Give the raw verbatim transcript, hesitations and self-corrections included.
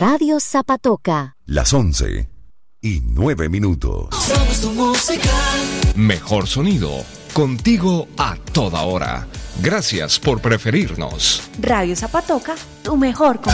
Radio Zapatoca. Las once y nueve minutos. Somos tu música. Mejor sonido, contigo a toda hora. Gracias por preferirnos. Radio Zapatoca, tu mejor compañía.